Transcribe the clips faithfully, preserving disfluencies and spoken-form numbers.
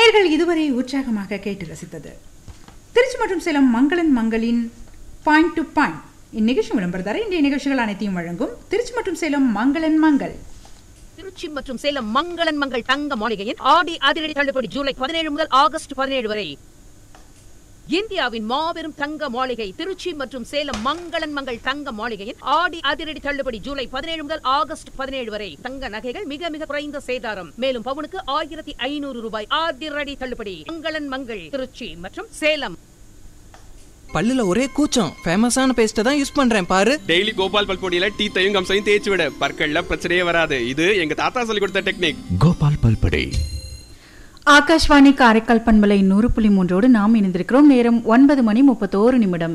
நேர்கள் இதுவரை உற்சாகமாக கேட்டு ரசித்தது திருச்சி மற்றும் சேலம் மங்களன் மங்களின் பாயிண்ட் டு பாயிண்ட். இந்நிகழ்ச்சி விளம்பரதார இன்றைய நிகழ்ச்சிகள் அனைத்தையும் வழங்கும் திருச்சி மற்றும் சேலம் மங்களன் மங்கள். திருச்சி மற்றும் சேலம் மங்களன் மங்கள் தங்க மாளிகையின் ஆடி அதிரடி தள்ளுபடி ஜூலை பதினேழு முதல் ஆகஸ்ட் பதினேழு வரை. இந்தியாவின் மாபெரும் தங்க மாளிகை திருச்சி மற்றும் சேலம் மங்களன் மங்கள் தங்க மாளிகையின் ஆடி அதிரடி தள்ளுபடி ஜூலை பதினேழு முதல் ஆகஸ்ட் பதினேழு வரை. தங்க நகைகள் மிக மிக குறைந்த சேதாரம். மேலும் பவுனுக்கு ஆயிரத்தி ஐநூறு ரூபாய் அதிரடி தள்ளுபடி. மங்களன் மங்கள் திருச்சி மற்றும் சேலம். பல்லுல ஒரே கூச்சம், ஃபேமஸான பேஸ்ட்டை தான் யூஸ் பண்றேன் பாரு. டெய்லி கோபால் பல்பொடியில டீத்தையும் கம்சையும் தேய்ச்சி விட, பற்கள்ல பிரச்சனையே வராது. இது எங்க தாத்தா சொல்லி கொடுத்த டெக்னிக். கோபால் பல்பொடி. ஆகாஷ்வாணி காரைக்கால் பண்பலை நூறு புள்ளி மூன்றோடு நாம் இணைந்திருக்கிறோம். நேரம் ஒன்பது மணி முப்பத்தோரு நிமிடம்.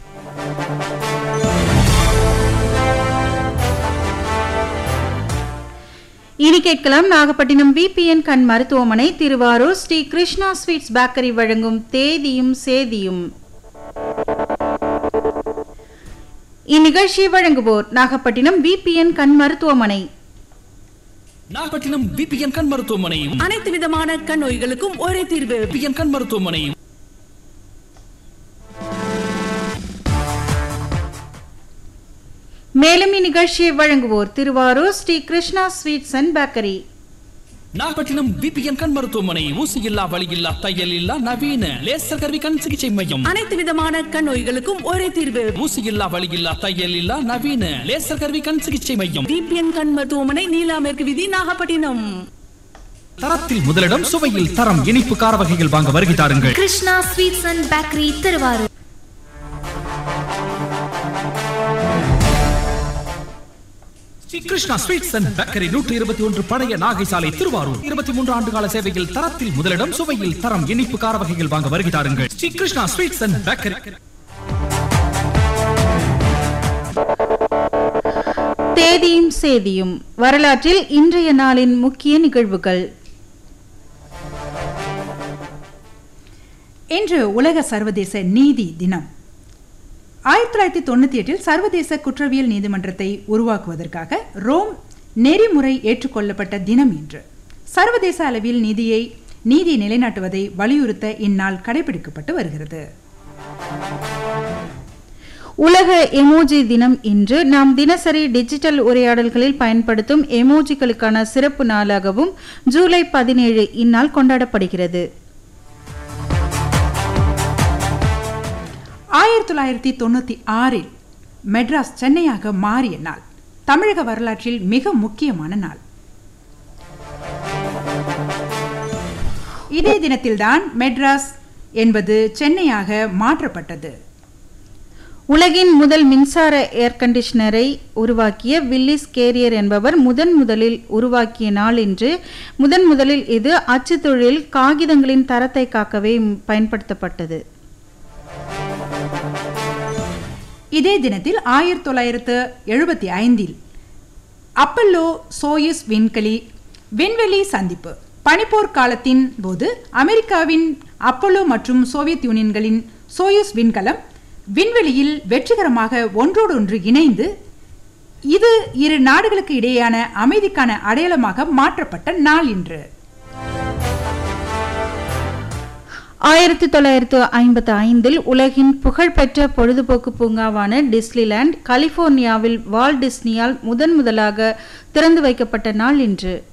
இனி கேட்கலாம் நாகப்பட்டினம் விபிஎன் கண் மருத்துவமனை, திருவாரூர் ஸ்ரீ கிருஷ்ணா ஸ்வீட்ஸ் பேக்கரி வழங்கும் தேதியும் சேதியும். இந்நிகழ்ச்சியை வழங்குவோர் நாகப்பட்டினம் விபிஎன் கண் மருத்துவமனை. நாகப்பட்டினம் விபிஎன் கண் மருத்துவமனை. அனைத்து விதமான கண் நோய்களுக்கும் ஒரே தீர்வு. விபிஎன் கண் மருத்துவமனை. மேலும் இந்நிகழ்ச்சியை வழங்குவோர் Thiruvarur Sri Krishna sweets and bakery. Nagapattinam VPN கண் மருத்துவமனை. ஊசி இல்லா வலி இல்லா தையல் இல்லா நவீன லேசர் கருவி கண் சிகிச்சை மையம். அனைத்து விதமான கண் நோய்களுக்கும் ஒரே தீர்வு. ஊசி இல்லா வலி இல்லா தையல் இல்லா நவீன லேசர் கருவி கண் சிகிச்சை மையம். விபிஎன் கண் மருத்துவமனை, நீலா மேற்கு வீதி, நாகப்பட்டினம். தரத்தில் முதலிடம், சுவையில் தரம். இனிப்பு கார வகைகள் வாங்க வருகை தாருங்கள். Krishna sweets and bakery, Thiruvarur. Krishna sweets and bakery, நூற்றி இருபத்தி ஒன்று பழைய நாகை சாலை, திருவாரூர். இருபத்தி மூன்று ஆண்டு கால சேவையில் தரத்தில் முதலிடம், சுவையில் தரம். இனிப்பு கார வகைகள் வாங்க வருகை தாருங்கள். Sri Krishna sweets and bakery. தேதியும் சேதியும். வரலாற்றில் இன்றைய நாளின் முக்கிய நிகழ்வுகள். இன்று உலக சர்வதேச நீதி தினம். ஆயிரத்தி தொள்ளாயிரத்தி தொண்ணூத்தி எட்டில் சர்வதேச குற்றவியல் நீதிமன்றத்தை உருவாக்குவதற்காக ரோம் நெறிமுறை ஏற்றுக்கொள்ளப்பட்ட தினம் இன்று. சர்வதேச அளவில் நீதியை நீதி நிலைநாட்டுவதை வலியுறுத்த இந்நாள் கடைபிடிக்கப்பட்டு வருகிறது. உலக எமோஜி தினம் இன்று. நாம் தினசரி டிஜிட்டல் உரையாடல்களில் பயன்படுத்தும் எமோஜிகளுக்கான சிறப்பு நாளாகவும் ஜூலை பதினேழு இந்நாள் கொண்டாடப்படுகிறது. ஆயிரத்தி தொள்ளாயிரத்தி தொண்ணூத்தி ஆறில் மெட்ராஸ் சென்னையாக மாறிய நாள் தமிழக வரலாற்றில் மிக முக்கியமான நாள். இதே தினத்தில்தான் மெட்ராஸ் என்பது சென்னையாக மாற்றப்பட்டது. உலகின் முதல் மின்சார ஏர் கண்டிஷனரை உருவாக்கிய வில்லிஸ் கேரியர் என்பவர் முதன் முதலில் உருவாக்கிய நாள் இன்று. முதன் முதலில் இது அச்சு தொழில் காகிதங்களின் தரத்தை காக்கவே பயன்படுத்தப்பட்டது. இதே தினத்தில் ஆயிரத்தி தொள்ளாயிரத்து எழுபத்தி ஐந்தில் அப்பல்லோ சோயுஸ் விண்கலி விண்வெளி சந்திப்பு. பனிப்போர் காலத்தின் போது அமெரிக்காவின் அப்பல்லோ மற்றும் சோவியத் யூனியன்களின் சோயுஸ் விண்கலம் விண்வெளியில் வெற்றிகரமாக ஒன்றோடொன்று இணைந்து இது இரு நாடுகளுக்கு இடையேயான அமைதிக்கான அடையாளமாக மாற்றப்பட்ட நாள் இன்று. ஆயிரத்தி தொள்ளாயிரத்து ஐம்பத்தி ஐந்தில் உலகின் புகழ்பெற்ற பொழுதுபோக்கு பூங்காவான டிஸ்னிலேண்ட் கலிபோர்னியாவில் வால்ட் டிஸ்னியால் முதன் முதலாக திறந்து வைக்கப்பட்ட நாள் இன்று.